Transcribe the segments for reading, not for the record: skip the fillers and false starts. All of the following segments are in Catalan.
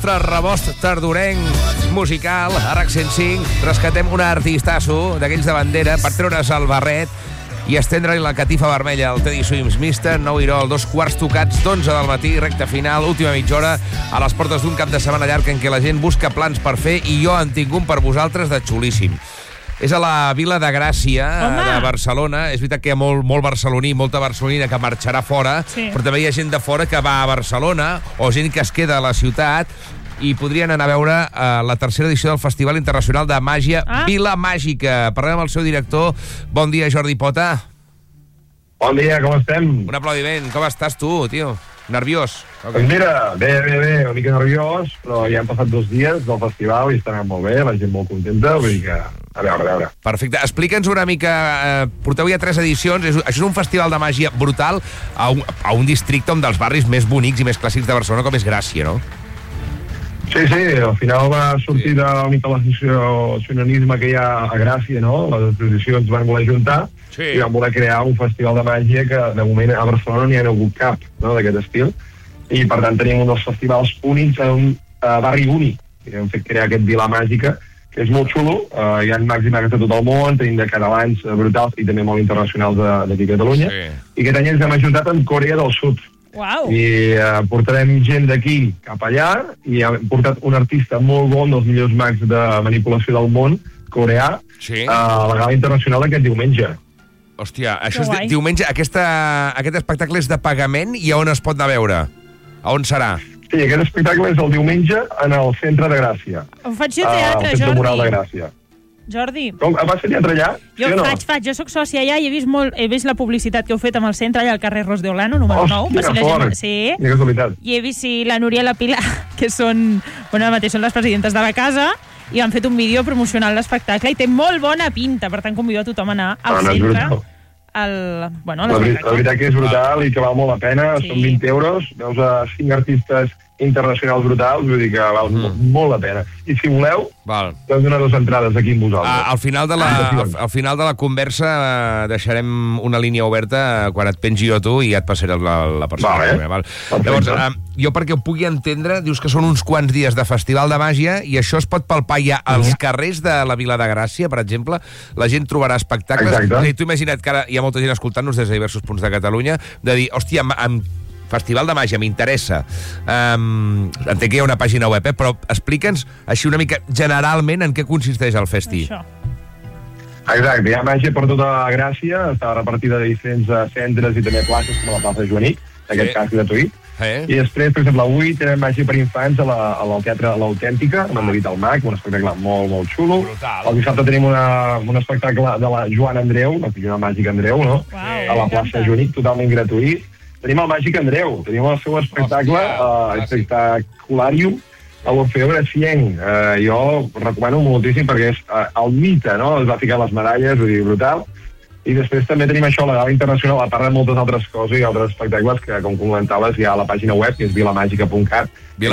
Rebost tardorenc musical, a RAC 105, rescatem un artistasso d'aquells de bandera per treure's el barret i estendre-li la catifa vermella al Teddy Swims Mister, 9:09, 2 tocats d'11 del matí, recta final, última mitja hora, a les portes d'un cap de setmana llarg en què la gent busca plans per fer i jo en tinc un per vosaltres de xulíssim. És a la Vila de Gràcia, de Barcelona. És veritat que hi ha molt barceloní, molta barcelonina que marxarà fora, sí. Però també hi ha gent de fora que va a Barcelona o gent que es queda a la ciutat i podrien anar a veure la tercera edició del Festival Internacional de Màgia Vila Màgica. Parlem amb el seu director. Bon dia, Jordi Pota. Bon dia, com estem? Un aplaudiment. Com estàs tu, tio? Nerviós? Pues mira, bé, una mica nerviós, però ja han passat 2 dies del festival i està anant molt bé, la gent molt contenta, vull dir que a veure. Perfecte. Explica'ns una mica, porteu ja 3 edicions, això és un festival de màgia brutal a un districte, un dels barris més bonics i més clàssics de Barcelona, com és Gràcia, no? Sí, al final va sortir una mica l'associacionisme que hi ha a Gràcia, no? Les exposicions van voler juntar i van voler crear un festival de màgia que de moment a Barcelona n'hi ha hagut cap, no?, d'aquest estil, i per tant tenim un dels festivals únics en un barri únic. I hem fet crear aquest Vila Màgica, que és molt xulo. Hi ha mags i mags de tot el món, tenim de catalans brutals i també molt internacionals d'aquí a Catalunya, i aquest any ens hem ajuntat amb Corea del Sud. Wow. I portarem gent d'aquí cap allà i hem portat un artista molt bon, dels millors mags de manipulació del món, coreà, a la gala internacional d'aquest diumenge. Hòstia, això és diumenge. Aquest espectacle és de pagament i a on es pot anar a veure? A on serà? Sí, aquest espectacle és el diumenge en el centre de Gràcia. On faig jo teatre, Jordi? Al Centre Moral de Gràcia. Jordi. Com? Vas fer teatre allà? Jo faig. Jo soc sòcia allà i he vist la publicitat que heu fet amb el centre allà al carrer Ros de Olano, número 9. Hòstia, fort. Sí. Quina casualitat. I he vist la Núria i la Pilar, que són, ara mateix són les presidentes de la casa, i han fet un vídeo promocionant l'espectacle i té molt bona pinta, per tant convido a tothom a anar al centre. La veritat que és brutal i que val molt la pena. Són 20 euros, veus a 5 artistes internacionals brutals, vull dir que val molt la pena. I si voleu, podeu donar 2 entrades aquí amb vosaltres. Al final de la conversa deixarem una línia oberta quan et pengi jo tu i ja et passaré la persona. Llavors, jo perquè ho pugui entendre, dius que són uns quants dies de festival de màgia i això es pot palpar ja als carrers de la Vila de Gràcia, per exemple. La gent trobarà espectacles. Tu imagina't que ara hi ha molta gent escoltant-nos des de diversos punts de Catalunya de dir, hòstia, amb Festival de Màgia, m'interessa. Entenc que hi ha una pàgina web, però explica'ns així una mica generalment en què consisteix el festi. Exacte, hi ha màgia per tota Gràcia, està repartida de diferents centres i també places com a la plaça Joanic, en aquest cas gratuït. I després, per exemple, avui tenim màgia per infants al Teatre L'Autèntica, amb en David el Mag, un espectacle molt xulo. El dissabte tenim un espectacle de la Joana Andreu, la figura màgica Andreu, no?, a la plaça Joanic, totalment gratuït. Tenim el Màgic Andreu, tenim el seu espectacle espectaculàrium a l'Orfeó Gracienc. Jo recomano moltíssim perquè és el mite, no?, es va ficar les medalles, vull dir, brutal. I després també tenim això, la gala internacional, a part de moltes altres coses i altres espectacles que, com comentaves, hi ha a la pàgina web, que és vilamàgica.cat,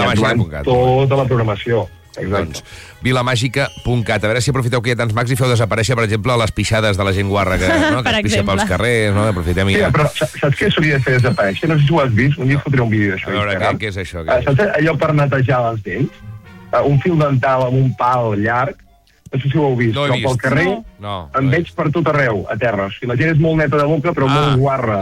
tota la programació. Doncs vilamàgica.cat. A veure si aprofiteu que hi ha tants mags i feu desaparèixer, per exemple, les pixades de la gent guarra que es pixa pels carrers, no? Aprofitem i ja. Però saps què s'hauria de fer desaparèixer? No sé si ho has vist, un dia fotré un vídeo d'això. A veure, què és això? Saps allò per netejar les dents? Un fil dental amb un pal llarg, no sé si ho heu vist, però pel carrer en veig per tot arreu, a terra. O sigui, la gent és molt neta de boca, però molt guarra.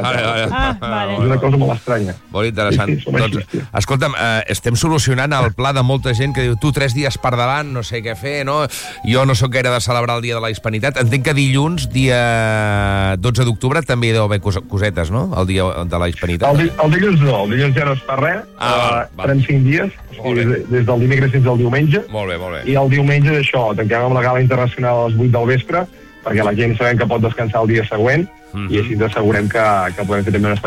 És una cosa molt estranya. Molt interessant. Doncs, escolta'm, estem solucionant el pla de molta gent que diu, tu 3 dies per davant, no sé què fer, no? Jo no sóc gaire de celebrar el dia de la Hispanitat. Entenc que dilluns, dia 12 d'octubre, també hi deu haver cosetes, no?, el dia de la Hispanitat. El dilluns no, el dilluns ja no es fa res. Farem 5 dies, des del dimecres fins al diumenge. Molt bé. I el diumenge és això, tanquem amb la gala internacional a les 8 del vespre, perquè la gent sabem que pot descansar el dia següent i així ens assegurem que podem fer també un espectacle